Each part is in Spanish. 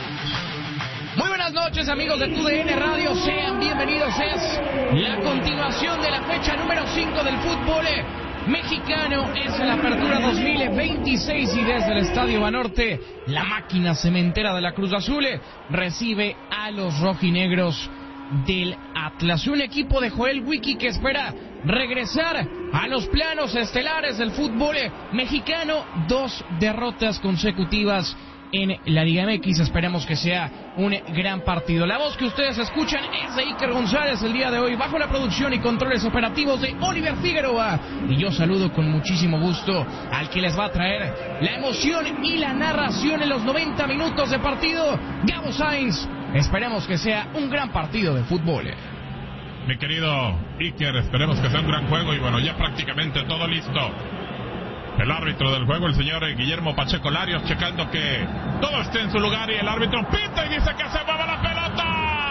Muy buenas noches, amigos de TUDN Radio, sean bienvenidos. Es la continuación de la fecha número 5 del fútbol mexicano. Es la apertura 2026 y desde el Estadio Banorte, la máquina cementera de la Cruz Azul recibe a los rojinegros del Atlas. Un equipo de Joel Wiki que espera regresar a los planos estelares del fútbol mexicano. 2 derrotas consecutivas en la Liga MX. Esperemos que sea un gran partido. La voz que ustedes escuchan es de Iker González el día de hoy, bajo la producción y controles operativos de Oliver Figueroa. Y yo saludo con muchísimo gusto al que les va a traer la emoción y la narración en los 90 minutos de partido, Gabo Sainz. Esperemos que sea un gran partido de fútbol. Mi querido Iker, esperemos que sea un gran juego y bueno, ya prácticamente todo listo. El árbitro del juego, el señor Guillermo Pacheco Larios, checando que todo esté en su lugar, y el árbitro pita y dice que se mueva la pelota.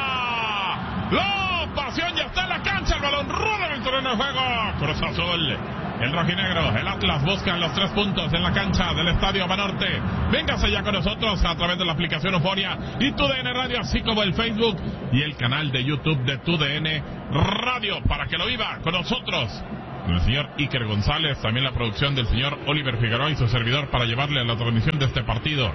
La pasión ya está en la cancha, el balón rueda en el terreno de juego. Cruz Azul, el rojinegro, el Atlas buscan los 3 puntos en la cancha del Estadio Banorte. Véngase ya con nosotros a través de la aplicación Euforia y TUDN Radio, así como el Facebook y el canal de YouTube de TUDN Radio, para que lo viva con nosotros. El señor Iker González, también la producción del señor Oliver Figueroa y su servidor para llevarle a la transmisión de este partido.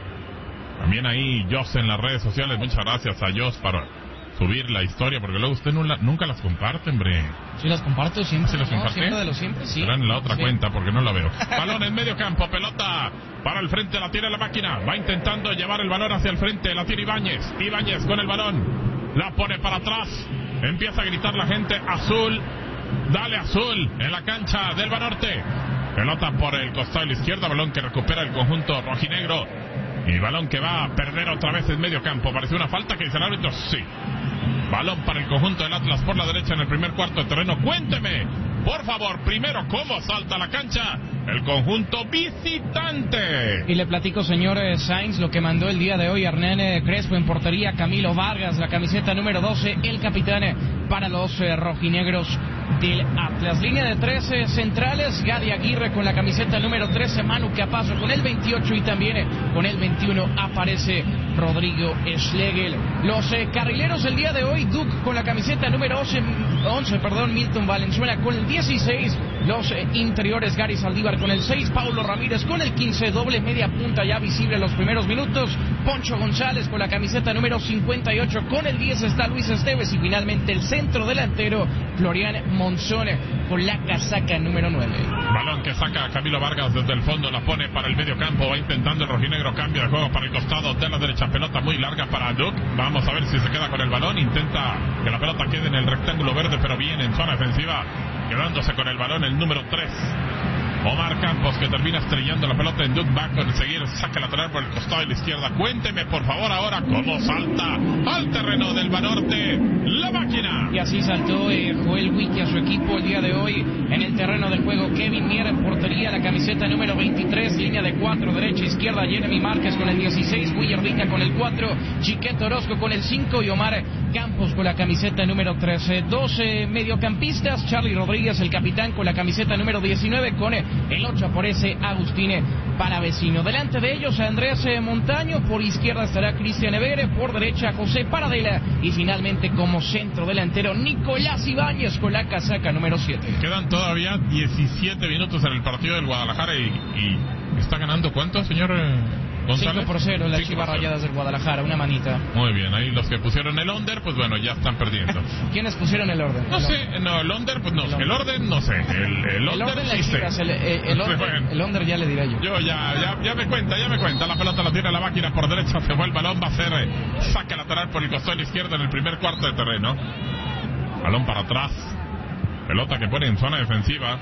También ahí Jos en las redes sociales, muchas gracias a Jos para subir la historia, porque luego usted nunca las comparte, hombre. Sí las comparto siempre. ¿Sí las comparte? Siempre de lo siempre, sí. Será en la otra sí. cuenta, porque no la veo. Balón en medio campo, pelota para el frente, la tiene la máquina, va intentando llevar el balón hacia el frente, la tiene Ibáñez. Ibáñez con el balón, la pone para atrás, empieza a gritar la gente, azul. Dale azul en la cancha del Banorte. Pelota por el costado de la izquierda, balón que recupera el conjunto rojinegro. Y balón que va a perder otra vez en medio campo. Parece una falta, que dice el árbitro, sí. Balón para el conjunto del Atlas por la derecha en el primer cuarto de terreno. Cuénteme, por favor, primero cómo salta la cancha el conjunto visitante. Y le platico, señor Sainz, lo que mandó el día de hoy Hernán Crespo en portería, Camilo Vargas, la camiseta número 12, el capitán para los rojinegros del Atlas. Línea de 13 centrales, Gadi Aguirre con la camiseta número 13, Manu Capazo con el 28 y también con el 21 aparece Rodrigo Schlegel. Los carrileros el día de hoy, Duke con la camiseta número 11, Milton Valenzuela con el 16, los interiores Gary Saldívar con el 6, Paulo Ramírez con el 15, doble media punta ya visible en los primeros minutos, Poncho González con la camiseta número 58, con el 10 está Luis Esteves y finalmente el centro delantero Florian Monzón con la casaca número 9. Balón que saca Camilo Vargas desde el fondo, la pone para el medio campo, va intentando el rojinegro, cambio de juego para el costado de la derecha, pelota muy larga para Duke, vamos a ver si se queda con el balón, intenta que la pelota quede en el rectángulo verde, pero bien en zona defensiva, quedándose con el balón el número 3. Omar Campos, que termina estrellando la pelota en Duke, va a conseguir saque lateral por el costado de la izquierda. Cuénteme por favor ahora cómo salta al terreno del Banorte la máquina. Y así saltó Joel Wiki a su equipo el día de hoy en el terreno del juego. Kevin Mier en portería, la camiseta número 23, línea de 4, derecha, izquierda, Jeremy Márquez con el 16, Willer Rica con el 4, Chiquete Orozco con el 5 y Omar Campos con la camiseta número 13. 12 mediocampistas, Charlie Rodríguez, el capitán, con la camiseta número 19, con el 8 aparece Agustín Palavecino. Delante de ellos Andrés Montaño, por izquierda estará Cristian Evere, por derecha José Paradela y finalmente como centro delantero Nicolás Ibáñez con la casaca número 7. Quedan todavía 17 minutos en el partido del Guadalajara y está ganando ¿cuánto, señor González? 5-0 las Chivas Rayadas del Guadalajara, una manita. Muy bien, ahí los que pusieron el under, pues bueno, ya están perdiendo. ¿Quiénes pusieron el orden? No sé, no, el under, pues no, el orden no sé, el under sí sé. El under ya le diré yo. Yo ya me cuenta, la pelota la tiene la máquina por derecha, se fue el balón, va a ser saque lateral por el costado izquierdo en el primer cuarto de terreno. Balón para atrás, pelota que pone en zona defensiva.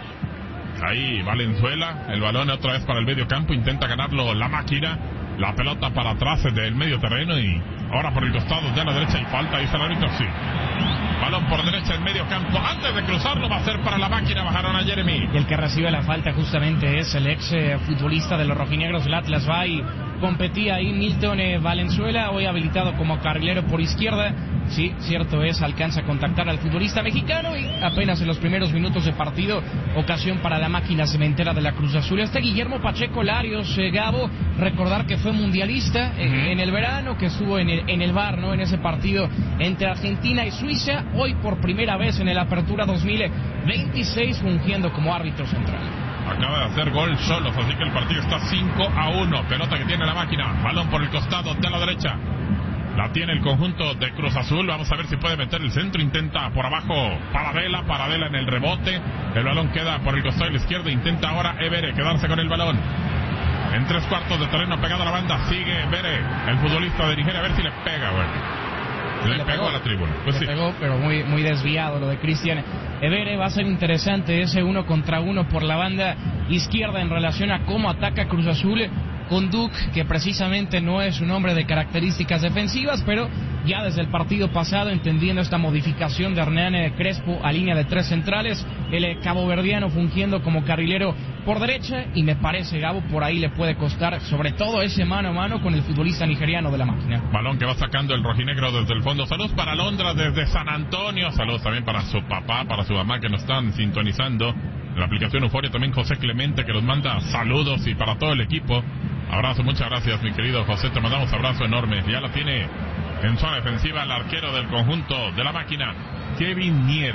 Ahí Valenzuela, el balón otra vez para el medio campo, intenta ganarlo la máquina, la pelota para atrás del medio terreno y ahora por el costado de la derecha y falta, dice el árbitro, sí. Balón por derecha en medio campo, antes de cruzarlo va a ser para la máquina, bajaron a Jeremy. Y el que recibe la falta justamente es el ex futbolista de los rojinegros del Atlas, va y competía ahí Milton Valenzuela, hoy habilitado como carrilero por izquierda. Sí, cierto es, alcanza a contactar al futbolista mexicano y apenas en los primeros minutos de partido, ocasión para la máquina cementera de la Cruz Azul. Guillermo Pacheco Larios, Gabo, recordar que fue mundialista en el verano, que estuvo en el VAR, ¿no? En ese partido entre Argentina y Suiza, hoy por primera vez en el Apertura 2026 fungiendo como árbitro central. Acaba de hacer gol Xolos, así que el partido está 5-1. Pelota que tiene la máquina, balón por el costado de la derecha. La tiene el conjunto de Cruz Azul. Vamos a ver si puede meter el centro. Intenta por abajo Paradela en el rebote. El balón queda por el costado de la izquierda. Intenta ahora Evere quedarse con el balón. En 3/4 de terreno pegado a la banda. Sigue Evere, el futbolista de Nigeria. A ver si le pega, güey. Le pegó a la tribuna. Pues le sí. Pegó, pero muy desviado lo de Cristian Evere. Va a ser interesante ese 1 contra 1 por la banda izquierda en relación a cómo ataca Cruz Azul con Duke, que precisamente no es un hombre de características defensivas, pero ya desde el partido pasado, entendiendo esta modificación de Hernán Crespo a línea de 3 centrales, el caboverdiano fungiendo como carrilero por derecha, y me parece, Gabo, por ahí le puede costar, sobre todo ese mano a mano con el futbolista nigeriano de la máquina. Balón que va sacando el rojinegro desde el fondo. Saludos para Londra desde San Antonio. Saludos también para su papá, para su mamá que nos están sintonizando. La aplicación Euforia también José Clemente que nos manda saludos, y para todo el equipo. Abrazo, muchas gracias mi querido José, te mandamos abrazo enorme. Ya la tiene en zona defensiva el arquero del conjunto de la máquina, Kevin Mier.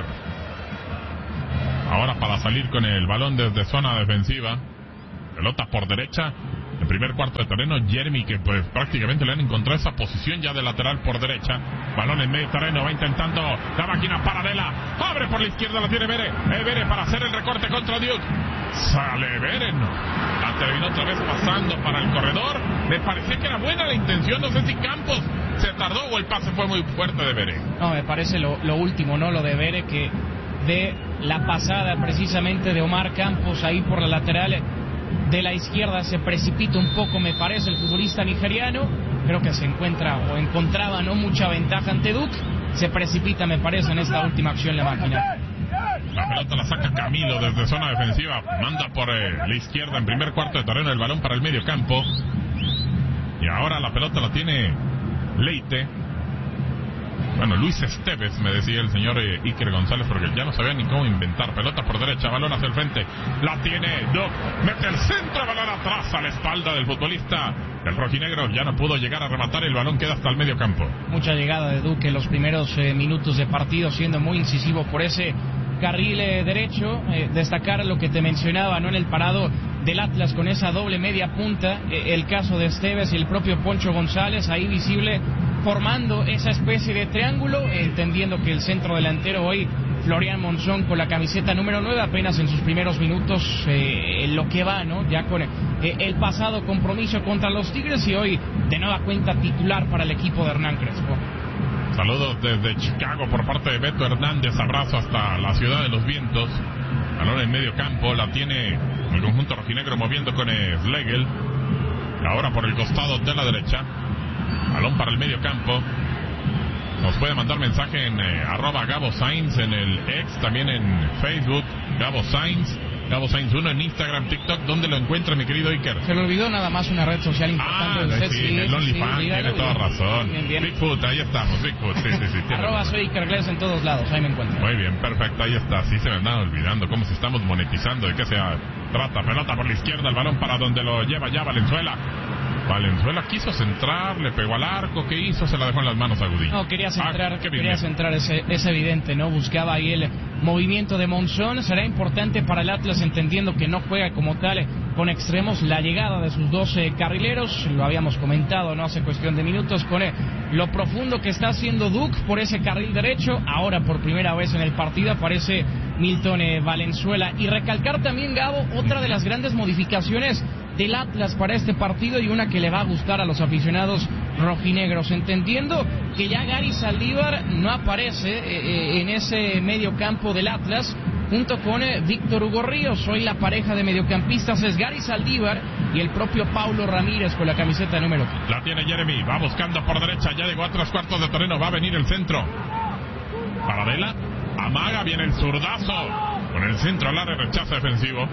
Ahora para salir con el balón desde zona defensiva. Pelota por derecha. El primer cuarto de terreno, Jeremy, que pues prácticamente le han encontrado esa posición ya de lateral por derecha. Balón en medio terreno, va intentando la máquina Paradela. Abre por la izquierda, la tiene Evere. Evere para hacer el recorte contra Duke. Sale Evere, no. La terminó otra vez pasando para el corredor. Me parecía que era buena la intención, no sé si Campos se tardó o el pase fue muy fuerte de Evere. No, me parece lo último, ¿no? Lo de Evere, que de la pasada precisamente de Omar Campos ahí por la lateral de la izquierda se precipita un poco, me parece, el futbolista nigeriano. Creo que se encontraba no mucha ventaja ante Duke. Se precipita, me parece, en esta última acción la máquina. La pelota la saca Camilo desde zona defensiva. Manda por la izquierda en primer cuarto de terreno el balón para el medio campo. Y ahora la pelota la tiene Leite. Bueno, Luis Esteves, me decía el señor Iker González, porque ya no sabía ni cómo inventar. Pelota por derecha, balón hacia el frente. La tiene Duke, mete el centro, balón atrás a la espalda del futbolista. El rojinegro ya no pudo llegar a rematar, el balón queda hasta el medio campo. Mucha llegada de Duke en los primeros minutos de partido, siendo muy incisivo por ese carril derecho. Destacar lo que te mencionaba, ¿no? En el parado del Atlas con esa doble media punta, el caso de Esteves y el propio Poncho González, ahí visible formando esa especie de triángulo, entendiendo que el centro delantero hoy, Florian Monzón, con la camiseta número 9, apenas en sus primeros minutos, en lo que va, ¿no? Ya con el pasado compromiso contra los Tigres, y hoy de nueva cuenta titular para el equipo de Hernán Crespo. Saludos desde Chicago por parte de Beto Hernández, abrazo hasta la ciudad de los vientos. Balón en medio campo, la tiene el conjunto rojinegro moviendo con Schlegel. Ahora por el costado de la derecha. Balón para el medio campo. Nos puede mandar mensaje en arroba Gabo Sainz en el X, también en Facebook, Gabo Sainz 1 en Instagram, TikTok. ¿Dónde lo encuentra, mi querido Iker? Se le olvidó nada más una red social importante. Sí, en el OnlyFans, tiene toda razón. Bien. Bigfoot, ahí estamos, Bigfoot, sí. Arroba soy Iker Gles en todos lados, ahí me encuentro. Muy bien, perfecto, ahí está. Sí se me andan olvidando cómo se estamos monetizando, de qué se trata. Pelota por la izquierda, el balón para donde lo lleva ya Valenzuela. Valenzuela quiso centrar, le pegó al arco, ¿qué hizo? Se la dejó en las manos a Gudiño. No, quería centrar, es evidente, ¿no? Buscaba ahí el movimiento de Monzón. Será importante para el Atlas, entendiendo que no juega como tal con extremos, la llegada de sus 12 carrileros, lo habíamos comentado, ¿no? Hace cuestión de minutos, con lo profundo que está haciendo Duke por ese carril derecho. Ahora por primera vez en el partido aparece Milton Valenzuela. Y recalcar también, Gabo, otra de las grandes modificaciones del Atlas para este partido, y una que le va a gustar a los aficionados rojinegros, entendiendo que ya Gary Saldívar no aparece en ese medio campo del Atlas, junto con Víctor Hugo Ríos. Hoy la pareja de mediocampistas es Gary Saldívar y el propio Paulo Ramírez con la camiseta número 15. La tiene Jeremy, va buscando por derecha, ya llegó a 3/4 de terreno, va a venir el centro. Paradela, amaga, viene el zurdazo, con el centro al área, rechazo defensivo.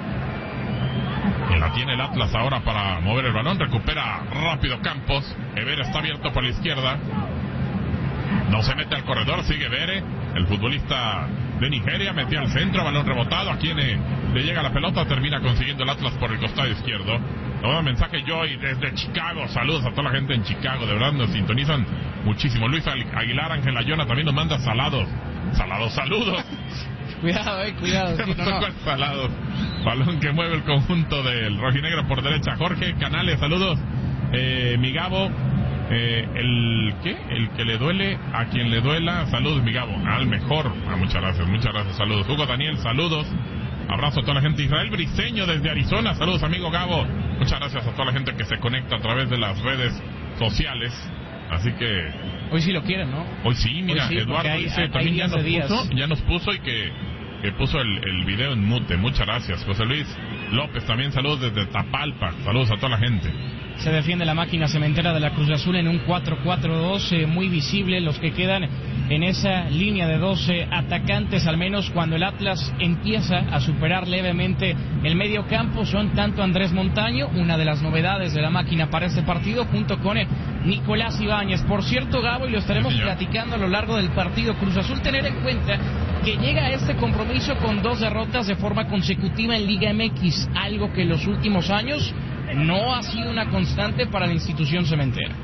Y la tiene el Atlas ahora para mover el balón, recupera rápido Campos. Evere está abierto por la izquierda. No se mete al corredor, sigue Bere, el futbolista de Nigeria, metió al centro, balón rebotado, a quien le llega la pelota, termina consiguiendo el Atlas por el costado izquierdo. Nuevo mensaje Joy desde Chicago, saludos a toda la gente en Chicago, de verdad nos sintonizan muchísimo. Luis Aguilar, Ángel Ayona también nos manda saludos. Cuidado. Sí, no. Salados. Balón que mueve el conjunto del rojinegro por derecha. Jorge Canales, saludos. Mi Gabo, el que le duele a quien le duela, saludos mi Gabo, al mejor. Muchas gracias, saludos. Hugo Daniel, saludos. Abrazo a toda la gente. Israel Briceño desde Arizona, saludos amigo Gabo. Muchas gracias a toda la gente que se conecta a través de las redes sociales. Así que hoy sí lo quieren, ¿no? Hoy sí, mira, sí, Eduardo dice también ya nos puso y que puso el video en mute. Muchas gracias. José Luis López también, saludos desde Tapalpa. Saludos a toda la gente. Se defiende la máquina cementera de la Cruz Azul en un 4-4-2, muy visible los que quedan en esa línea de 12 atacantes, al menos cuando el Atlas empieza a superar levemente el medio campo. Son tanto Andrés Montaño, una de las novedades de la máquina para este partido, junto con Nicolás Ibáñez. Por cierto, Gabo, y lo estaremos platicando a lo largo del partido, Cruz Azul tener en cuenta que llega a este compromiso con 2 derrotas de forma consecutiva en Liga MX, algo que en los últimos años no ha sido una constante para la institución cementera.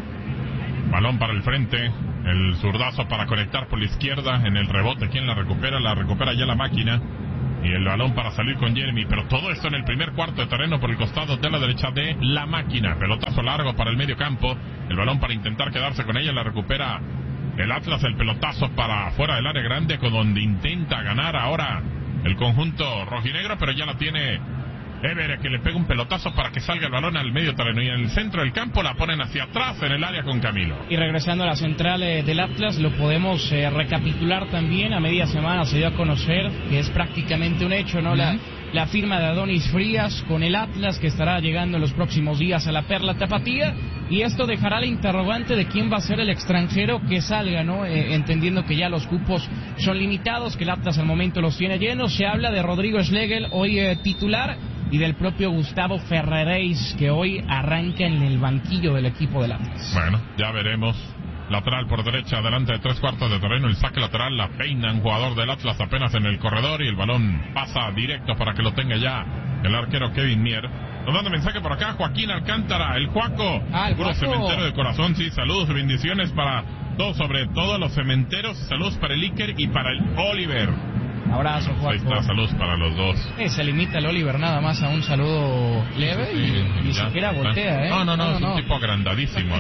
Balón para el frente, el zurdazo para conectar por la izquierda, en el rebote, ¿quién la recupera? La recupera ya la máquina, y el balón para salir con Jeremy, pero todo esto en el primer cuarto de terreno por el costado de la derecha de la máquina. Pelotazo largo para el medio campo, el balón para intentar quedarse con ella, la recupera el Atlas, el pelotazo para fuera del área grande, con donde intenta ganar ahora el conjunto rojinegro, pero ya la tiene Ever, que le pega un pelotazo para que salga el balón al medio terreno, y en el centro del campo la ponen hacia atrás en el área con Camilo. Y regresando a la central del Atlas, lo podemos recapitular también. A media semana se dio a conocer que es prácticamente un hecho, ¿no? La firma de Adonis Frías con el Atlas, que estará llegando en los próximos días a la Perla Tapatía, y esto dejará la interrogante de quién va a ser el extranjero que salga, ¿no? Entendiendo que ya los cupos son limitados, que el Atlas al momento los tiene llenos. Se habla de Rodrigo Schlegel, hoy titular, y del propio Gustavo Ferrereis, que hoy arranca en el banquillo del equipo del Atlas. Bueno, ya veremos. Lateral por derecha, adelante de 3/4 de terreno, el saque lateral, la peina un jugador del Atlas apenas en el corredor, y el balón pasa directo para que lo tenga ya el arquero Kevin Mier. Nos manda mensaje por acá, Joaquín Alcántara, el Juaco, puro cementero de corazón, sí, saludos y bendiciones para todos, sobre todo los cementeros, saludos para el Iker y para el Oliver. Abrazo, Juaco. Ahí está, saludos para los dos. Se limita el Oliver nada más a un saludo leve, y ni siquiera voltea, No, es un tipo agrandadísimo.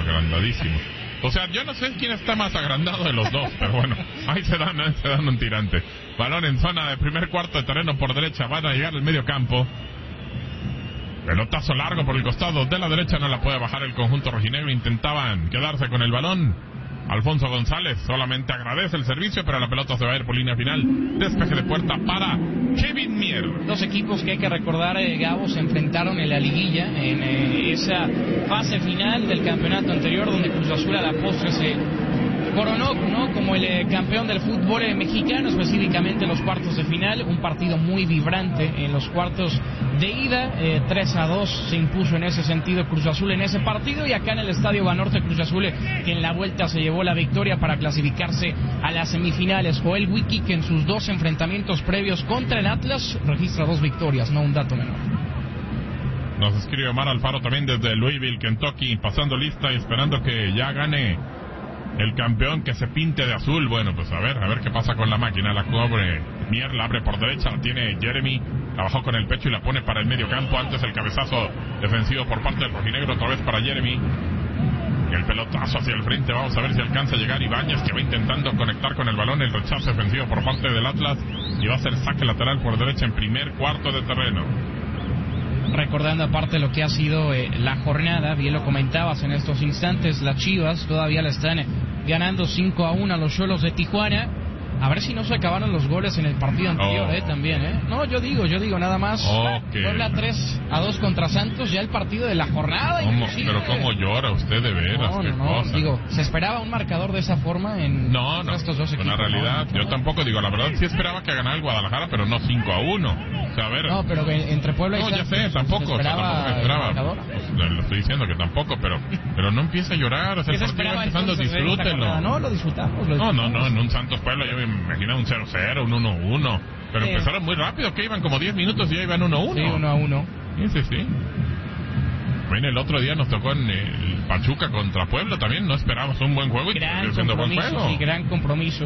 O sea, yo no sé quién está más agrandado de los dos, pero bueno, ahí se dan un tirante. Balón en zona de primer cuarto de terreno por derecha, van a llegar al medio campo. Pelotazo largo por el costado de la derecha, no la puede bajar el conjunto rojinegro, intentaban quedarse con el balón. Alfonso González solamente agradece el servicio, pero la pelota se va a ir por línea final. Despeje de puerta para Kevin Mier. Dos equipos que hay que recordar, Gabo, se enfrentaron en la liguilla, en esa fase final del campeonato anterior, donde Cruz Azul a la postre se coronó, ¿no?, como el campeón del fútbol mexicano, específicamente en los cuartos de final. Un partido muy vibrante en los cuartos de ida, 3-2 se impuso en ese sentido Cruz Azul en ese partido, y acá en el Estadio Banorte Cruz Azul, que en la vuelta se llevó la victoria para clasificarse a las semifinales. Joel Wiki, que en sus 2 enfrentamientos previos contra el Atlas registra 2 victorias, no un dato menor. Nos escribe Omar Alfaro también desde Louisville, Kentucky, pasando lista y esperando que ya gane el campeón, que se pinte de azul. Bueno, pues a ver qué pasa con la máquina. La cobre Mier, la abre por derecha, la tiene Jeremy, la bajó con el pecho y la pone para el medio campo. Antes el cabezazo defensivo por parte del rojinegro, otra vez para Jeremy. El pelotazo hacia el frente, vamos a ver si alcanza a llegar Ibáñez, que va intentando conectar con el balón. El rechazo defensivo por parte del Atlas, y va a ser saque lateral por derecha en primer cuarto de terreno. Recordando aparte lo que ha sido la jornada, bien lo comentabas en estos instantes, las Chivas todavía le están ganando 5-1 a los Xolos de Tijuana. A ver si no se acabaron los goles en el partido anterior, también, No, yo digo nada más. Puebla 3-2 contra Santos, ya el partido de la jornada. Pero cómo llora usted de veras. No, digo, ¿se esperaba un marcador de esa forma en estos dos equipos? En realidad, yo tampoco digo, la verdad sí esperaba que ganara el Guadalajara, pero no 5-1. O sea, a ver. No, pero entre Puebla y Santos. No, ya sé, tampoco esperaba. Pues, lo estoy diciendo que tampoco, pero no empieza a llorar. O sea, el partido va empezando, disfrútenlo. No, lo disfrutamos. No, en un Santos Puebla yo me imagino un 0-0, un 1-1. Pero empezaron muy rápido, que iban como 10 minutos y ya iban 1-1. Sí, 1-1. Sí. Bueno, el otro día nos tocó en el Pachuca contra Puebla también, no esperábamos un buen juego y siendo buen juego. Sí, gran compromiso.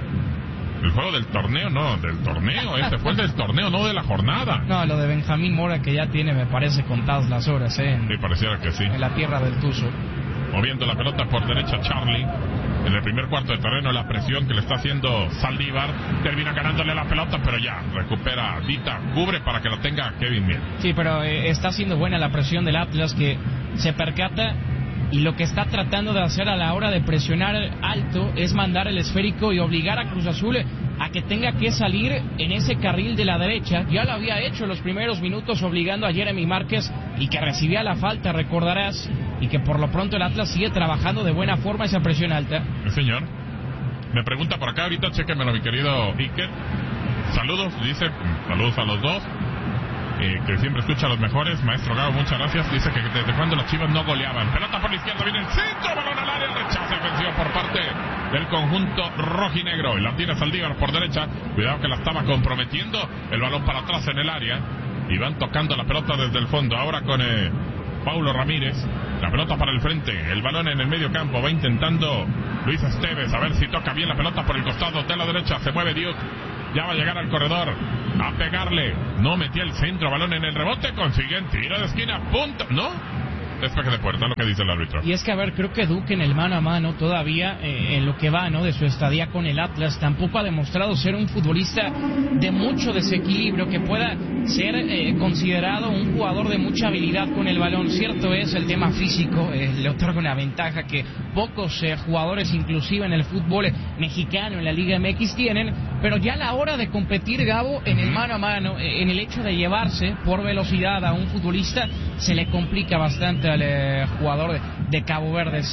El juego del torneo, fue el del torneo, no de la jornada. No, lo de Benjamín Mora que ya tiene, me parece, contadas las horas, Sí, pareciera que sí. En la tierra del Tuzo. Moviendo la pelota por derecha Charlie. En el primer cuarto de terreno, la presión que le está haciendo Saldívar, termina ganándole la pelota, pero ya recupera Dita, cubre para que la tenga Kevin Mier. Sí, pero está siendo buena la presión del Atlas, que se percata y lo que está tratando de hacer a la hora de presionar alto es mandar el esférico y obligar a Cruz Azul a que tenga que salir en ese carril de la derecha. Ya lo había hecho en los primeros minutos obligando a Jeremy Márquez y que recibía la falta, recordarás, y que por lo pronto el Atlas sigue trabajando de buena forma esa presión alta. Sí, señor. Me pregunta por acá ahorita, chéquemelo mi querido Iker. Saludos, dice, saludos a los dos. Que siempre escucha a los mejores. Maestro Gabo, muchas gracias. Dice que desde cuando las Chivas no goleaban. Pelota por la izquierda, viene el centro, balón al área, el rechazo ofensivo por parte del conjunto rojinegro. Y la tiene Saldívar por derecha. Cuidado que la estaba comprometiendo. El balón para atrás en el área. Y van tocando la pelota desde el fondo. Ahora con Paulo Ramírez. La pelota para el frente. El balón en el medio campo. Va intentando Luis Esteves. A ver si toca bien la pelota por el costado de la derecha. Se mueve Dios. Ya va a llegar al corredor a pegarle. No metía el centro, balón en el rebote. Consigue en tiro de esquina, punto. ¿No? Despeje de puerta, lo que dice el árbitro. Y es que, a ver, creo que Duque en el mano a mano todavía, en lo que va, ¿no?, de su estadía con el Atlas, tampoco ha demostrado ser un futbolista de mucho desequilibrio, que pueda ser considerado un jugador de mucha habilidad con el balón. Cierto es el tema físico, le otorga una ventaja que pocos jugadores, inclusive en el fútbol mexicano, en la Liga MX, tienen, pero ya a la hora de competir, Gabo, en el mano a mano, en el hecho de llevarse por velocidad a un futbolista, se le complica bastante al jugador de Cabo Verde.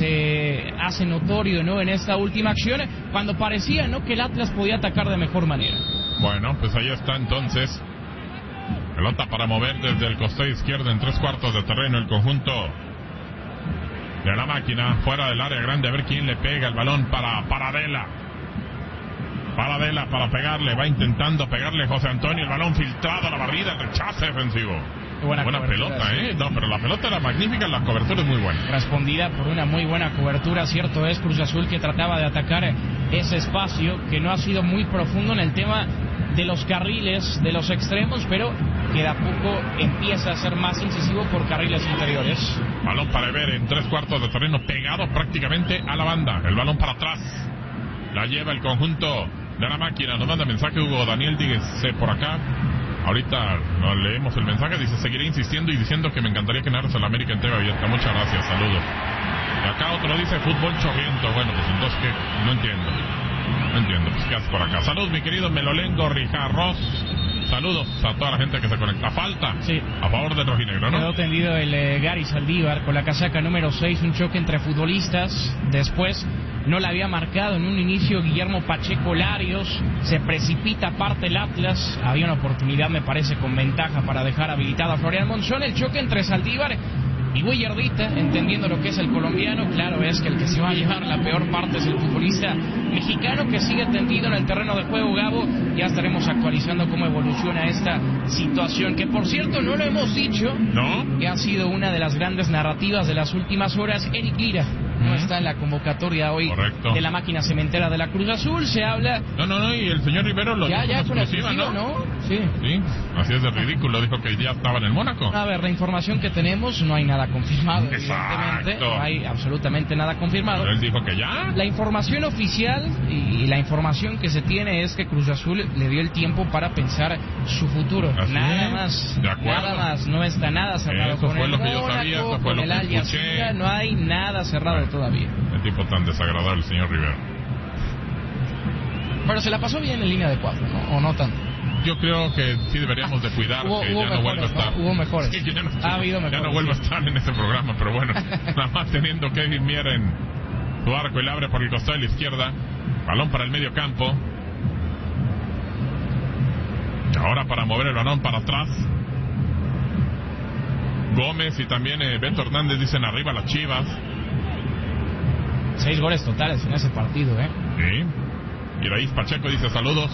Se hace notorio, ¿no?, en esta última acción, cuando parecía, ¿no?, que el Atlas podía atacar de mejor manera. Bueno, pues ahí está entonces. Pelota para mover desde el costado izquierdo en 3/4 de terreno el conjunto de la máquina, fuera del área grande, a ver quién le pega el balón para Paradela. Paradela para pegarle, va intentando pegarle José Antonio, el balón filtrado a la barrida, el rechace defensivo. Buena pelota, sí. No, pero la pelota era magnífica, la cobertura es muy buena. Respondida por una muy buena cobertura, cierto es, Cruz Azul, que trataba de atacar ese espacio, que no ha sido muy profundo en el tema de los carriles, de los extremos, pero que de a poco empieza a ser más incisivo por carriles interiores. Balón para Ever en 3/4 de terreno, pegado prácticamente a la banda. El balón para atrás, la lleva el conjunto de la máquina. Nos manda mensaje Hugo Daniel, dígase por acá. Ahorita nos leemos el mensaje, dice: seguiré insistiendo y diciendo que me encantaría que narres el América en TV abierta. Muchas gracias, saludos. Y acá otro dice fútbol chorriento. Bueno, pues entonces que no entiendo, pues qué haces por acá. Saludos, mi querido Melolengo Rijarros. Saludos a toda la gente que se conecta. Falta, sí, a favor del rojinegro, ¿no? Quedó tendido el Gary Saldívar con la casaca número 6, un choque entre futbolistas. Después no la había marcado en un inicio Guillermo Pacheco Larios, se precipita aparte el Atlas, había una oportunidad, me parece, con ventaja para dejar habilitada a Florian Monzón. El choque entre Saldívar y Willardita, entendiendo lo que es el colombiano. Claro es que el que se va a llevar la peor parte es el futbolista mexicano, que sigue tendido en el terreno de juego, Gabo. Ya estaremos actualizando cómo evoluciona esta situación, que por cierto no lo hemos dicho, ¿no?, que ha sido una de las grandes narrativas de las últimas horas. Eric Lira no está en la convocatoria hoy. Correcto. De la máquina cementera de la Cruz Azul. Se habla... No, y el señor Rivero lo dijo con exclusiva, ¿no? Sí, así es de ridículo, dijo que ya estaba en el Mónaco. A ver, la información que tenemos, no hay nada confirmado. Evidentemente, no hay absolutamente nada confirmado. Pero él dijo que ya. La información oficial y la información que se tiene es que Cruz Azul le dio el tiempo para pensar su futuro. Así nada es. Más. De acuerdo. Nada más, no está nada cerrado. Eso con fue el lo que yo Mónaco, sabía, eso fue con lo el que Al Jazeera, no hay nada cerrado todavía. El tipo tan desagradable, el señor Rivero. Pero se la pasó bien en línea de 4, ¿no? ¿O no tanto? Yo creo que sí deberíamos de cuidar que ya no vuelva a estar. Hubo mejores. Sí, que ha habido mejores. Ya no vuelva a estar en este programa, pero bueno, nada más teniendo Kevin Mier en su arco y le abre por el costado de la izquierda. Balón para el medio campo. Ahora para mover el balón para atrás. Gómez y también Beto Hernández dicen arriba las Chivas. 6 goles totales en ese partido, Sí. Y Raíz Pacheco dice saludos.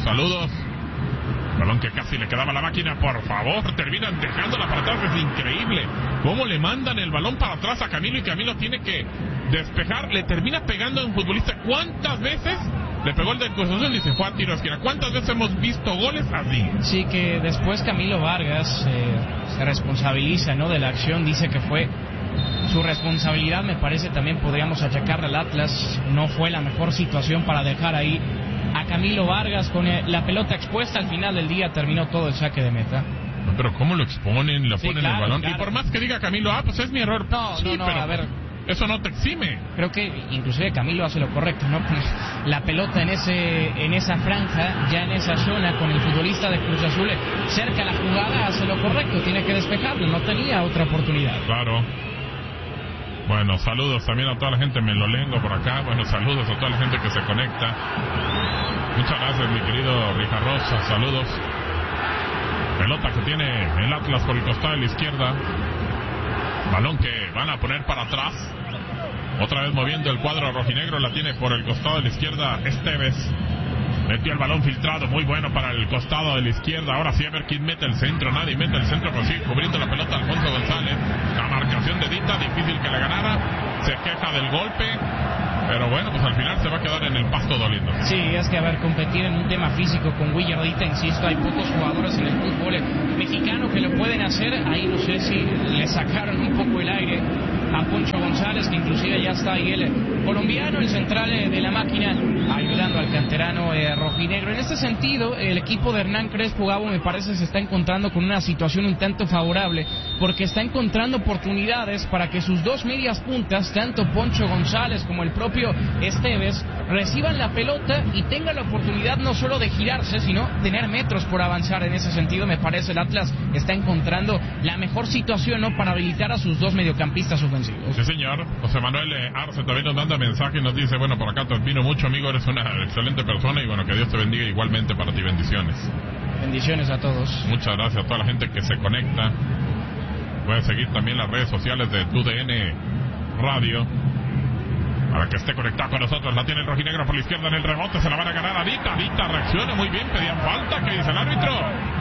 Balón que casi le quedaba a la máquina, por favor, terminan dejándola para atrás, es increíble. Cómo le mandan el balón para atrás a Camilo y Camilo tiene que despejar, le termina pegando a un futbolista. ¿Cuántas veces le pegó el del Cruz Azul y se fue a tiro a esquina? ¿Cuántas veces hemos visto goles así? Sí, que después Camilo Vargas se responsabiliza, ¿no?, de la acción, dice que fue su responsabilidad. Me parece también podríamos achacarle al Atlas, no fue la mejor situación para dejar ahí a Camilo Vargas con la pelota expuesta. Al final del día terminó todo el saque de meta. No, pero ¿cómo lo exponen? Lo ponen claro, el balón. Claro. Y por más que diga Camilo, pues es mi error. No, pero a ver, eso no te exime. Creo que inclusive Camilo hace lo correcto, ¿no? La pelota en esa franja, ya en esa zona, con el futbolista de Cruz Azul cerca a la jugada, hace lo correcto, tiene que despejarlo, no tenía otra oportunidad. Claro. Bueno, saludos también a toda la gente melolengo por acá. Bueno, saludos a toda la gente que se conecta. Muchas gracias, mi querido Rijarrosa. Saludos. Pelota que tiene el Atlas por el costado de la izquierda. Balón que van a poner para atrás. Otra vez moviendo el cuadro rojinegro. La tiene por el costado de la izquierda Esteves. Metió el balón filtrado, muy bueno para el costado de la izquierda. Ahora sí, a ver quién mete el centro. Nadie mete el centro, pero sigue cubriendo la pelota Alfonso González. La marcación de Dita, difícil que le ganara. Se queja del golpe, pero bueno, pues al final se va a quedar en el pasto doliendo. Sí, es que a ver, competir en un tema físico con William Dita, insisto, hay pocos jugadores en el fútbol mexicano que lo pueden hacer. Ahí no sé si le sacaron un poco el aire a Poncho González, que inclusive ya está ahí el colombiano, el central de la máquina, ayudando al canterano rojinegro. En este sentido, el equipo de Hernán Crespo, Gabo, me parece se está encontrando con una situación un tanto favorable, porque está encontrando oportunidades para que sus dos medias puntas, tanto Poncho González como el propio Esteves, reciban la pelota y tengan la oportunidad no solo de girarse, sino tener metros por avanzar. En ese sentido, me parece el Atlas está encontrando la mejor situación, ¿no?, para habilitar a sus dos mediocampistas ofensivos. Sí, señor. José Manuel Arce también nos manda mensaje y nos dice, bueno, por acá te admiro mucho, amigo, eres una excelente persona y bueno, que Dios te bendiga igualmente para ti. Bendiciones. Bendiciones a todos. Muchas gracias a toda la gente que se conecta. Pueden seguir también las redes sociales de TUDN Radio para que esté conectado con nosotros. La tiene el rojinegro por la izquierda en el rebote, se la van a ganar a Dita. Dita reacciona muy bien, pedían falta. ¿Qué dice el árbitro?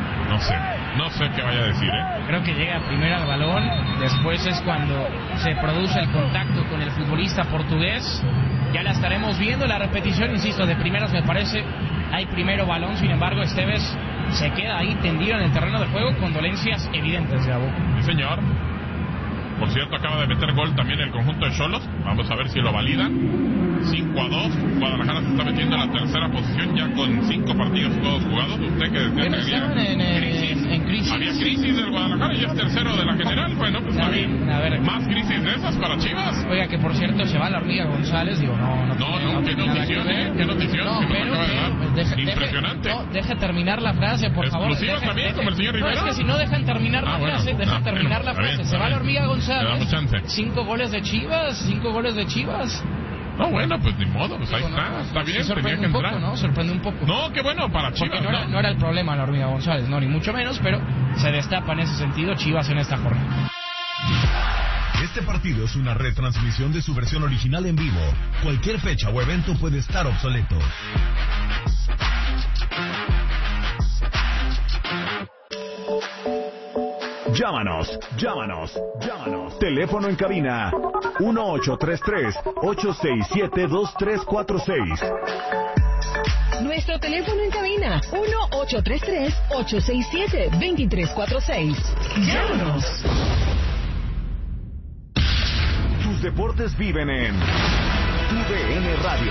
No sé qué vaya a decir, Creo que llega primero al balón, después es cuando se produce el contacto con el futbolista portugués. Ya la estaremos viendo, la repetición, insisto, de primeras me parece, hay primero balón, sin embargo Esteves se queda ahí tendido en el terreno de juego con dolencias evidentes, Gabo. Sí, señor. Por cierto, acaba de meter gol también el conjunto de Xolos. Vamos a ver si lo validan. 5-2. Guadalajara se está metiendo en la tercera posición ya con 5 partidos todos jugados. Usted que decía que había crisis. Había crisis del Guadalajara y es tercero de la general. Bueno, pues está bien. A ver, más crisis de esas para Chivas. Oiga, que por cierto se va la hormiga González. Digo, no, qué notición, qué notición. No, pero impresionante. Deje terminar la frase, por favor. Exclusiva también, como el señor Rivera. No, es que si no dejan terminar la frase, deja terminar la frase. Se va la hormiga González. Le damos chance. 5 goles de Chivas. No, bueno, pues ni modo, pues ahí está bien, tenía que entrar. ¿No? Sorprende un poco. No, qué bueno para Chivas. Porque no era el problema la hormiga González, no, ni mucho menos, pero se destapa en ese sentido Chivas en esta jornada. Este partido es una retransmisión de su versión original en vivo. Cualquier fecha o evento puede estar obsoleto. Llámanos. Teléfono en cabina 1833-867-2346. Nuestro teléfono en cabina 1833-867-2346. Llámanos. Tus deportes viven en TUDN Radio.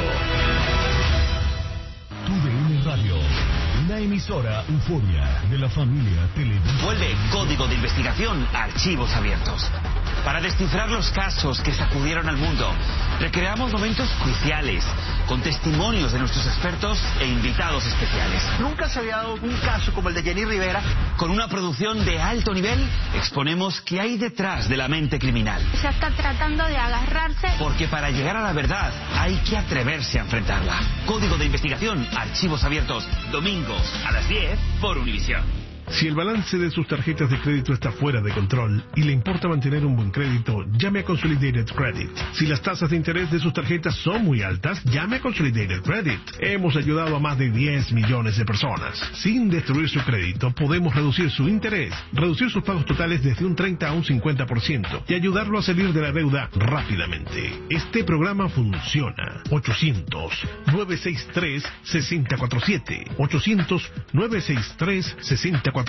TUDN Radio. Una emisora Euforia de la familia Televisa. Vuelve Código de Investigación, Archivos Abiertos. para descifrar los casos que sacudieron al mundo. Recreamos momentos cruciales, con testimonios de nuestros expertos e invitados especiales. Nunca se había dado un caso como el de Jenny Rivera. Con una producción de alto nivel, exponemos qué hay detrás de la mente criminal. Se está tratando de agarrarse. Porque para llegar a la verdad, hay que atreverse a enfrentarla. Código de investigación, archivos abiertos, domingos a las 10 por Univisión. Si el balance de sus tarjetas de crédito está fuera de control y le importa mantener un buen crédito, llame a Consolidated Credit. Si las tasas de interés de sus tarjetas son muy altas, llame a Consolidated Credit. Hemos ayudado a más de 10 millones de personas. Sin destruir su crédito, podemos reducir su interés, reducir sus pagos totales desde un 30 a un 50% y ayudarlo a salir de la deuda rápidamente. Este programa funciona. 800-963-6047. 800-963-6047.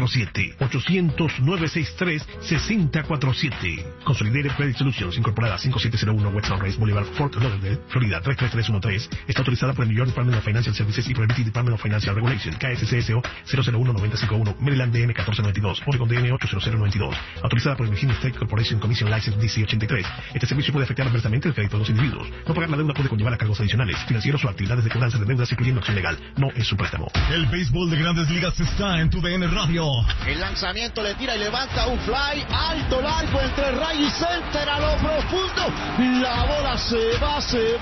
800-963-6047. Consolidated Credit Solutions, incorporada 5701 West Sunrise Boulevard, Fort Lauderdale, Florida 33313. Está autorizada por el New York Department of Financial Services y por el BT Department of Financial Regulation, KSCSO 001-951, Maryland DM 1492, Oregon DM 80092. Autorizada por el Virginia State Corporation Commission License DC 83. Este servicio puede afectar adversamente el crédito de los individuos. No pagar la deuda puede conllevar a cargos adicionales, financieros o actividades de cobranza de deudas, incluyendo acción legal. No es un préstamo. El béisbol de Grandes Ligas está en TUDN Radio. El lanzamiento le tira y levanta un fly alto, largo, entre right y center a lo profundo. La bola se va. Se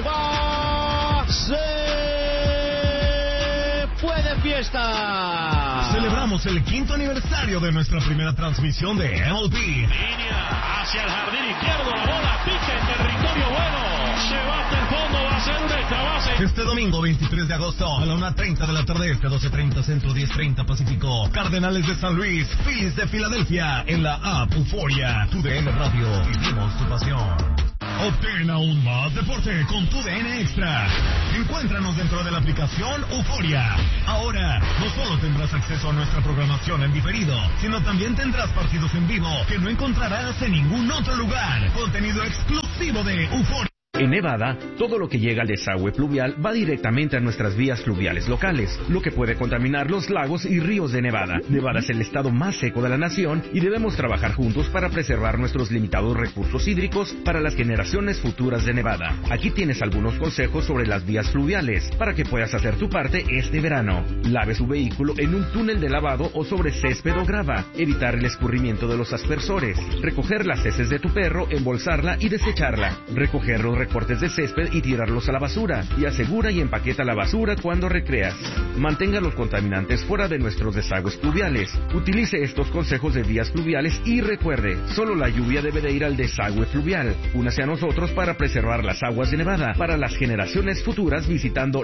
fue de fiesta. Celebramos el 5º aniversario de nuestra primera transmisión de MLB. Línea hacia el jardín izquierdo, la bola pica en territorio bueno. Se va hasta el fondo, va a ser un extra base. Este domingo 23 de agosto a la 1:30 de la tarde, 12:30 Centro, 10:30 Pacífico. Cardenales de San Luis, Phillies de Filadelfia, en la app Euforia. TUDN Radio, vivimos tu pasión. Obtén aún más deporte con TUDN Extra. Encuéntranos dentro de la aplicación Euforia. Ahora, no solo tendrás acceso a nuestra programación en diferido, sino también tendrás partidos en vivo que no encontrarás en ningún otro lugar. Contenido exclusivo de Euforia. En Nevada, todo lo que llega al desagüe pluvial va directamente a nuestras vías fluviales locales, lo que puede contaminar los lagos y ríos de Nevada. Nevada es el estado más seco de la nación y debemos trabajar juntos para preservar nuestros limitados recursos hídricos para las generaciones futuras de Nevada. Aquí tienes algunos consejos sobre las vías fluviales para que puedas hacer tu parte este verano. Lave su vehículo en un túnel de lavado o sobre césped o grava. Evitar el escurrimiento de los aspersores. Recoger las heces de tu perro, embolsarla y desecharla. Recoger los recortes de césped y tirarlos a la basura, y asegura y empaqueta la basura cuando recreas. Mantenga los contaminantes fuera de nuestros desagües pluviales. Utilice estos consejos de vías fluviales y recuerde, solo la lluvia debe de ir al desagüe fluvial. Únase a nosotros para preservar las aguas de Nevada para las generaciones futuras visitando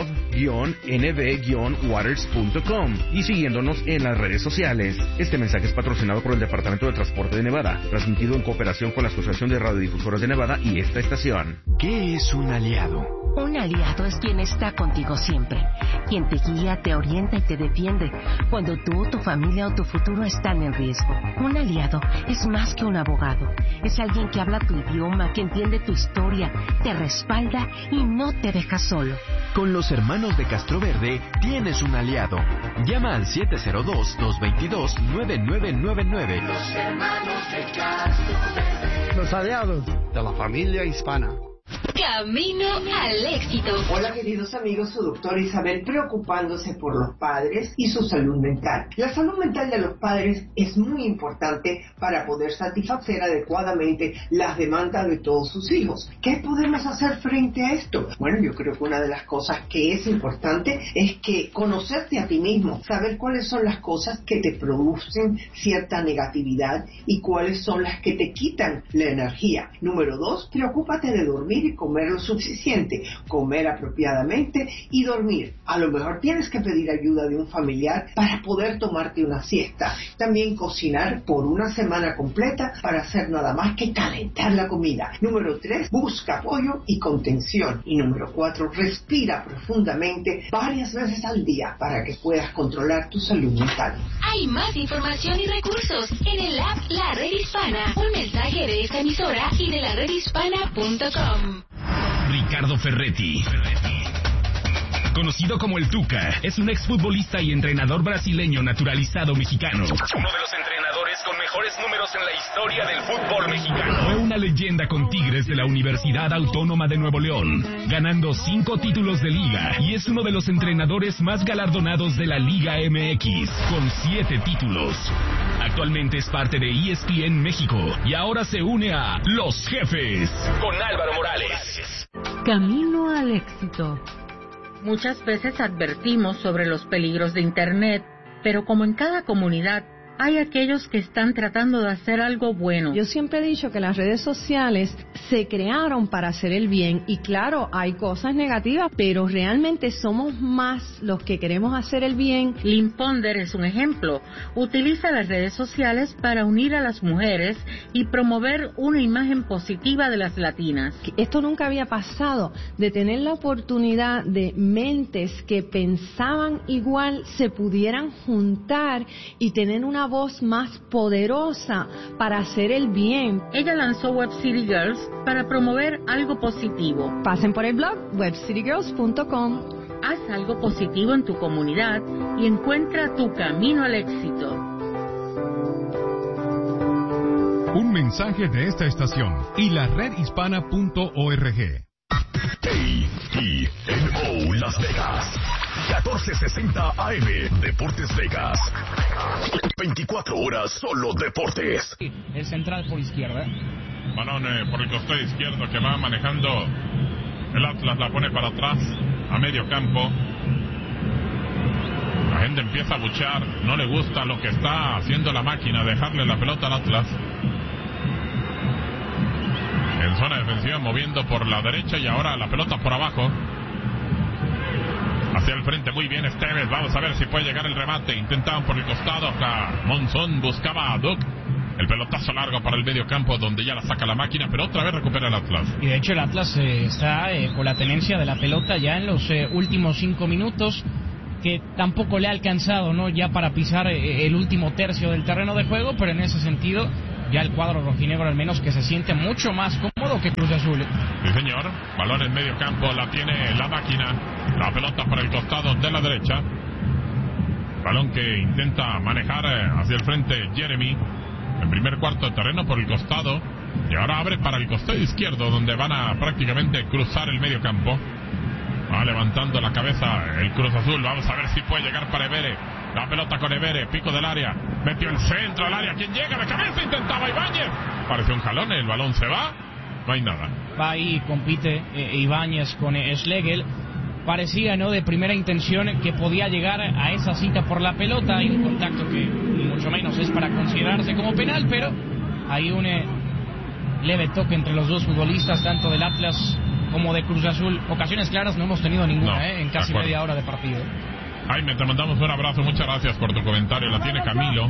love-nv-waters.com y siguiéndonos en las redes sociales. Este mensaje es patrocinado por el Departamento de Transporte de Nevada, transmitido en cooperación con la Asociación de Radiodifusoras de Nevada y esta estación. ¿Qué es un aliado? Un aliado es quien está contigo siempre, quien te guía, te orienta y te defiende cuando tú, tu familia o tu futuro están en riesgo. Un aliado es más que un abogado, es alguien que habla tu idioma, que entiende tu historia, te respalda y no te deja solo. Con los hermanos de Castro Verde tienes un aliado. Llama al 702-222-9999. Los hermanos de Castro Verde. Los aliados de la familia hispana. Camino al éxito. Hola queridos amigos, su doctora Isabel preocupándose por los padres y su salud mental. La salud mental de los padres es muy importante para poder satisfacer adecuadamente las demandas de todos sus hijos. ¿Qué podemos hacer frente a esto? Bueno, yo creo que una de las cosas que es importante es que conocerte a ti mismo, saber cuáles son las cosas que te producen cierta negatividad y cuáles son las que te quitan la energía. Número 2, preocúpate de dormir y comer lo suficiente, comer apropiadamente y dormir. A lo mejor tienes que pedir ayuda de un familiar para poder tomarte una siesta. También cocinar por una semana completa para hacer nada más que calentar la comida. Número 3, busca apoyo y contención. Y número 4, respira profundamente varias veces al día para que puedas controlar tu salud mental. Hay más información y recursos en el app La Red Hispana. Un mensaje de esta emisora y de la redhispana.com. Ricardo Ferretti, conocido como el Tuca, es un exfutbolista y entrenador brasileño naturalizado mexicano. Uno de los entrenadores con mejor mejores números en la historia del fútbol mexicano. Fue una leyenda con Tigres de la Universidad Autónoma de Nuevo León, ganando 5 títulos de liga y es uno de los entrenadores más galardonados de la Liga MX, con 7 títulos. Actualmente es parte de ESPN México y ahora se une a Los Jefes con Álvaro Morales. Camino al éxito. Muchas veces advertimos sobre los peligros de Internet, pero como en cada comunidad, hay aquellos que están tratando de hacer algo bueno. Yo siempre he dicho que las redes sociales se crearon para hacer el bien y claro, hay cosas negativas, pero realmente somos más los que queremos hacer el bien. Lynn Ponder es un ejemplo. Utiliza las redes sociales para unir a las mujeres y promover una imagen positiva de las latinas. Esto nunca había pasado, de tener la oportunidad de mentes que pensaban igual se pudieran juntar y tener una voz más poderosa para hacer el bien. Ella lanzó Web City Girls para promover algo positivo. Pasen por el blog webcitygirls.com. Haz algo positivo en tu comunidad y encuentra tu camino al éxito. Un mensaje de esta estación y la redhispana.org. KTNO Las Vegas 1460 AM Deportes Vegas. 24 horas solo deportes. El central por izquierda. Balón por el costado izquierdo que va manejando el Atlas, la pone para atrás a medio campo. La gente empieza a buchear, no le gusta lo que está haciendo la máquina, dejarle la pelota al Atlas. En zona defensiva moviendo por la derecha y ahora la pelota por abajo. Hacia el frente muy bien Esteves, vamos a ver si puede llegar el remate. Intentaban por el costado, acá Monzón buscaba a Duc. El pelotazo largo para el medio campo donde ya la saca la máquina, pero otra vez recupera el Atlas. Y de hecho el Atlas está con la tenencia de la pelota ya en los últimos 5 minutos, que tampoco le ha alcanzado, ¿no?, ya para pisar el último tercio del terreno de juego, pero en ese sentido ya el cuadro rojinegro al menos que se siente mucho más cómodo que Cruz Azul. Sí, señor. Balón en medio campo, la tiene la máquina. La pelota por el costado de la derecha. Balón que intenta manejar hacia el frente Jeremy. En primer cuarto de terreno por el costado. Y ahora abre para el costado izquierdo, donde van a prácticamente cruzar el medio campo. Va levantando la cabeza el Cruz Azul. Vamos a ver si puede llegar para Evere. La pelota con Evere, pico del área. Metió el centro al área. ¿Quién llega de cabeza? Intentaba Ibáñez. Parece un jalón, el balón se va. No hay nada. Va ahí, compite Ibáñez con Schlegel. Parecía, ¿no?, de primera intención que podía llegar a esa cita por la pelota. Hay un contacto que mucho menos es para considerarse como penal, pero hay un leve toque entre los dos futbolistas, tanto del Atlas como de Cruz Azul. Ocasiones claras no hemos tenido ninguna, en casi media hora de partido. Jaime, te mandamos un abrazo, muchas gracias por tu comentario. La tiene Camilo.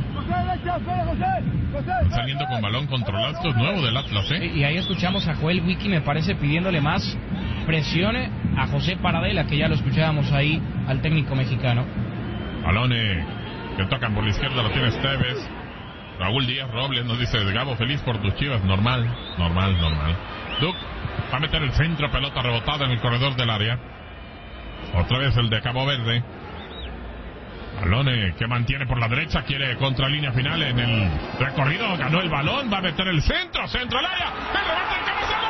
Saliendo con balón controlado, esto es nuevo del Atlas, Y ahí escuchamos a Joel Wiki, me parece, pidiéndole más presión a José Paradela, que ya lo escuchábamos ahí al técnico mexicano. Balón que tocan por la izquierda, lo tiene Esteves. Raúl Díaz Robles nos dice: Gabo, feliz por tus Chivas. Normal. Duc va a meter el centro, pelota rebotada en el corredor del área. Otra vez el de Cabo Verde. Balón que mantiene por la derecha, quiere contralínea final en el recorrido, ganó el balón, va a meter el centro al área, el remate de cabeza.